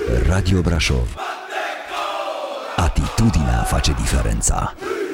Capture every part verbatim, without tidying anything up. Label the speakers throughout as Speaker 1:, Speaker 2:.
Speaker 1: Radio Brașov. Atitudinea face diferența.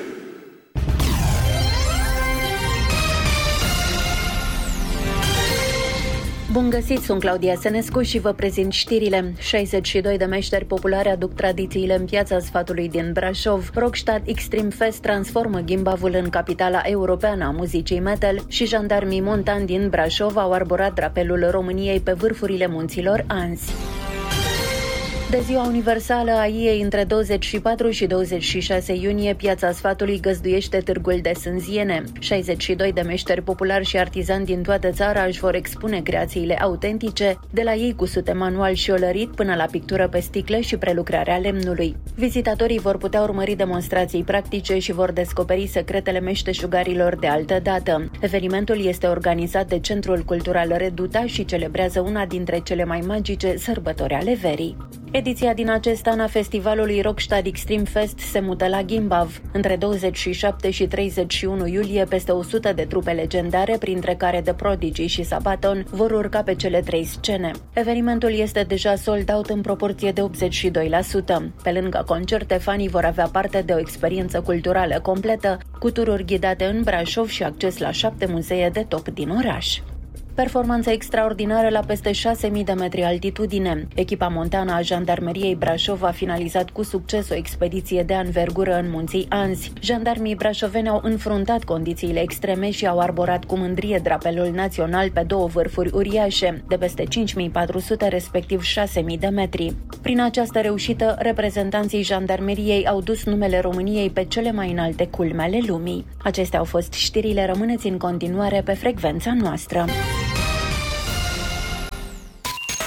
Speaker 2: Bun găsit, sunt Claudia Senescu și vă prezint știrile. șaizeci și doi de meșteri populare aduc tradițiile în Piața Sfatului din Brașov. Rockstad Extreme Fest transformă Gimbavul în capitala europeană a muzicii metal și jandarmii montani din Brașov au arborat drapelul României pe vârfurile munților Anzi. De Ziua Universală a I E I între douăzeci și patru și douăzeci și șase iunie, Piața Sfatului găzduiește Târgul de Sânziene. șaizeci și doi de meșteri populari și artizani din toată țara își vor expune creațiile autentice, de la ei cusute manual și olărit până la pictură pe sticle și prelucrarea lemnului. Vizitatorii vor putea urmări demonstrații practice și vor descoperi secretele meșteșugarilor de altă dată. Evenimentul este organizat de Centrul Cultural Reduta și celebrează una dintre cele mai magice sărbători ale verii. Ediția din acest an a festivalului Rockstad Extreme Fest se mută la Gimbav. Între douăzeci și șapte și treizeci și unu iulie, peste o sută de trupe legendare, printre care The Prodigy și Sabaton, vor urca pe cele trei scene. Evenimentul este deja sold out în proporție de optzeci și doi la sută. Pe lângă concerte, fanii vor avea parte de o experiență culturală completă, cu tururi ghidate în Brașov și acces la șapte muzee de top din oraș. Performanță extraordinară la peste șase mii de metri altitudine. Echipa montană a Jandarmeriei Brașov a finalizat cu succes o expediție de anvergură în munții Anzi. Jandarmii brașoveni au înfruntat condițiile extreme și au arborat cu mândrie drapelul național pe două vârfuri uriașe, de peste cinci mii patru sute, respectiv șase mii de metri. Prin această reușită, reprezentanții Jandarmeriei au dus numele României pe cele mai înalte culme ale lumii. Acestea au fost știrile, rămâneți în continuare pe frecvența noastră.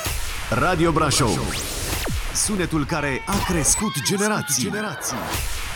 Speaker 3: Radio Brașov, sunetul care a crescut generații. generații.